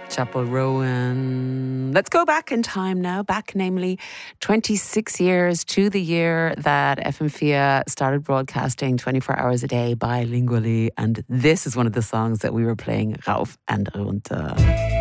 Chapel Rowan. Let's go back in time now, back namely 26 years to the year that FM4 started broadcasting 24 hours a day bilingually, and this is one of the songs that we were playing, Rauf and Runter.